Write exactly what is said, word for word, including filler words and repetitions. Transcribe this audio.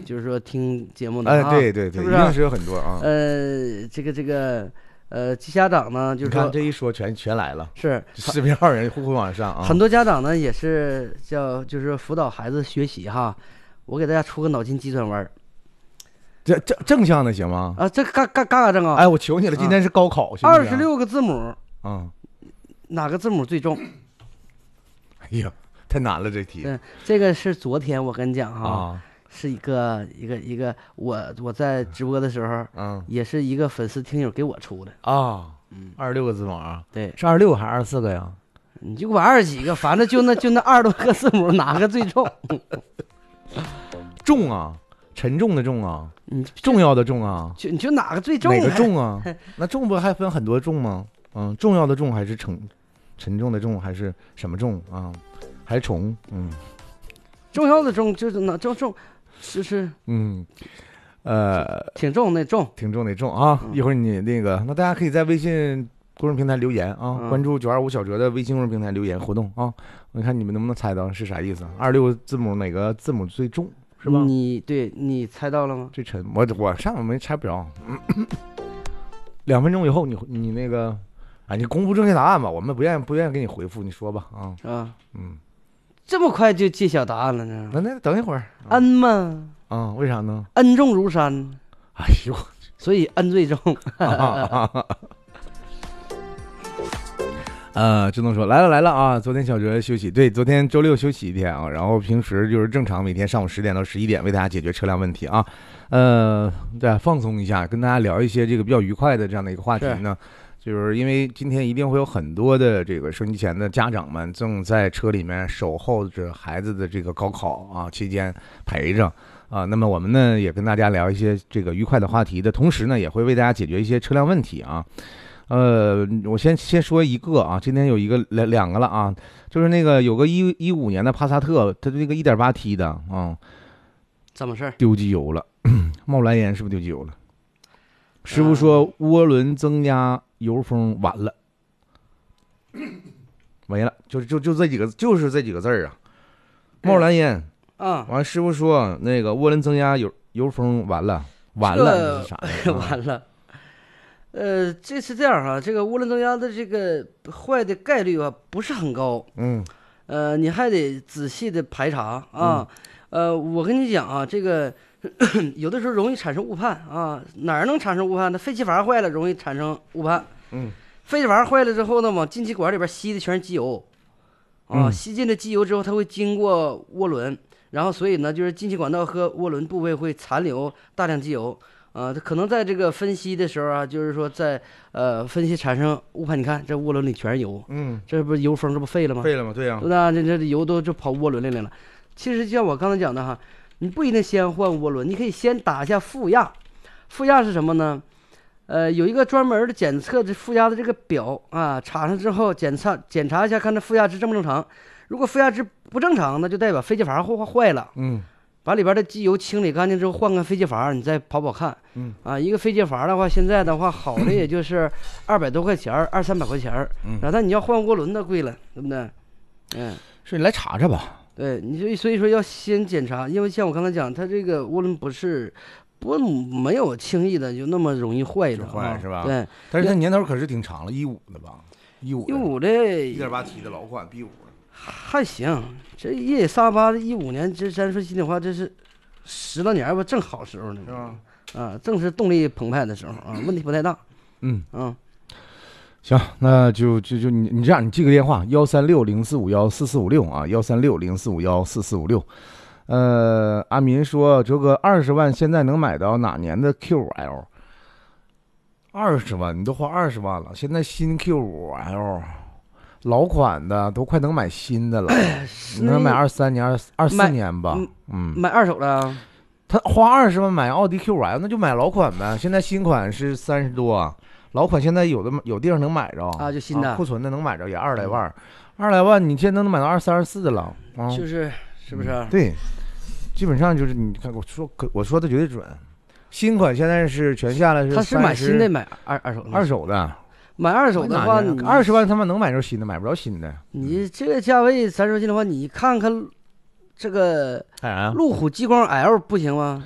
就是说听节目的哎， 啊， 对对对， 是不是？ 一定是有很多啊。 呃，这个这个呃，家长呢，就是说你看这一说全全来了， 是视频号人呼呼往上啊。 很多家长呢也是叫就是辅导孩子学习哈，我给大家出个脑筋急转弯。 这正正向的行吗？ 啊，这嘎嘎嘎嘎正啊！ 哎，我求你了，今天是高考， 二十六个字母， 嗯， 哪个字母最重？ 哎呀，太难了这题。 对，这个是昨天我跟你讲哈， 啊、 是一个一个一个我我在直播的时候， 嗯， 也是一个粉丝听友给我出的啊， 嗯， 二十六个字母啊， 对， 是二十六还是二十四个呀？ 你就管二十几个，反正就那就那二十多个字母，哪个最重？ 重啊，沉重的重啊， 你重要的重啊， 就你就哪个最重？ 哪个重啊？那重不还分很多重吗？嗯，重要的重还是沉沉重的重还是什么重啊？还是虫？嗯， 重要的重就是那重重，就是嗯，呃， 挺重那重， 挺重得重啊！ 嗯、 一会儿你那个，那大家可以在微信公众平台留言啊， 嗯、 关注九二五小哲的微信公众平台留言活动啊，我看你们能不能猜到是啥意思？二十六字母哪个字母最重？是吧？ 你对你猜到了吗？ 最沉，我我上我没猜不着。两分钟以后你你那个，啊，你公布正确答案吧，我们不愿意不愿意给你回复，你说吧啊。 啊， 嗯， 这么快就揭晓答案了呢？ 那那等一会儿。 恩吗？ 啊，为啥呢？ 恩重如山。 哎呦， 所以恩最重。 呃，只能说来了来了啊！昨天小哲休息，对，昨天周六休息一天啊，然后平时就是正常每天上午十点到十一点为大家解决车辆问题啊，呃，对，放松一下，跟大家聊一些这个比较愉快的这样的一个话题呢，就是因为今天一定会有很多的这个收音机前的家长们正在车里面守候着孩子的这个高考啊期间陪着啊，那么我们呢也跟大家聊一些这个愉快的话题的同时呢，也会为大家解决一些车辆问题啊。呃，我先先说一个啊，今天有一个两两个了啊，就是那个有个一一五年的帕萨特，它那个 一点八 T 的啊， 怎么事？ 丢机油了，冒蓝烟是不是丢机油了？师傅说涡轮增压油封完了，没了，就就就这几个，就是这几个字儿啊，冒蓝烟啊， 完师傅说那个涡轮增压油油封完了，完了是啥呀？ 完了。呃，这是这样哈、啊，这个涡轮增压的这个坏的概率啊不是很高， 嗯， 呃，你还得仔细的排查啊，嗯、呃，我跟你讲啊，这个有的时候容易产生误判啊，哪儿能产生误判呢？废气阀坏了容易产生误判， 嗯， 废气阀坏了之后呢，往进气管里边吸的全是机油，啊， 嗯、 吸进了机油之后，它会经过涡轮，然后所以呢，就是进气管道和涡轮部位会残留大量机油。啊，它可能在这个分析的时候啊，就是说在呃分析产生误判，你看这涡轮里全是油， 嗯， 这不是油封，这不废了吗？ 废了吗？对呀、啊， 那这这油都就跑涡轮里来了。其实像我刚才讲的哈，你不一定先换涡轮，你可以先打一下负压。负压是什么呢？呃，有一个专门的检测这负压的这个表啊，插上之后检查检查一下，看这负压值正不正常。如果负压值不正常，那就代表废气阀坏坏了。 嗯。 把里边的机油清理干净之后，换个飞机阀，你再跑跑看。 嗯啊，一个飞机阀的话，现在的话好的也就是二百多块钱，二三百块钱。 嗯， 然后你要换涡轮那贵了，对不对？嗯， 是你来查查吧。 对，你所以所以说要先检查，因为像我刚才讲，它这个涡轮不是不没有轻易的就那么容易坏的、啊， 坏是吧？ 对。 但是它年头可是挺长了，一五的吧？一五一五的一点八 T 的老款 B 五。 还行，这越野沙巴一五年，这咱说心里话，这是十来年吧，正好时候呢， 是吧？ 啊，正是动力澎湃的时候啊，问题不太大。 嗯嗯， 行，那就就就你你这样，你记个电话幺三六零四五幺四四五六啊，幺三六零四五幺四四五六。呃，阿民说，哲哥二十万现在能买到哪年的 Q 五 L？ 二十万，你都花二十万了，现在新 Q 五 L。老款的都快能买新的了，你能买二三年、二二四年吧？嗯， 买二手的。 他花二十万买奥迪 Q 五 L， 那就买老款呗。现在新款是三十多，老款现在有的有地方能买着啊，就新的、 啊、库存的能买着也二来万，二来万你现在能买到二三二四的了，啊、 就是是不是、啊嗯？对，基本上就是你看我说我说的绝对准。新款现在是全下来是， 他是买新的买二二手的， 二手的。 买二手的话， 二十万他妈能买着新的，买不着新的。 你这个价位，咱说心里话，你看看这个路虎极光 L 不行吗？